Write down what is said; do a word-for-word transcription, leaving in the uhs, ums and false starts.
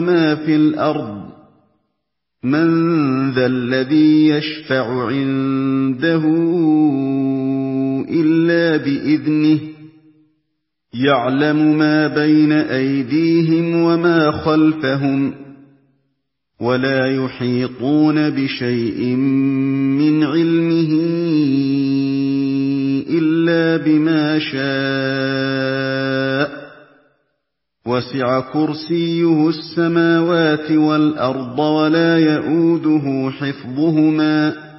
مَا فِي الْأَرْضِ مَن ذَا الَّذِي يَشْفَعُ عِندَهُ إِلَّا بِإِذْنِهِ يَعْلَمُ مَا بَيْنَ أَيْدِيهِمْ وَمَا خَلْفَهُمْ وَلَا يُحِيطُونَ بِشَيْءٍ مِّنْ عِلْمِهِ إِلَّا بِمَا شَاءَ وَسِعَ كُرْسِيُّهُ السَّمَاوَاتِ وَالْأَرْضَ وَلَا يَئُودُهُ حِفْظُهُمَا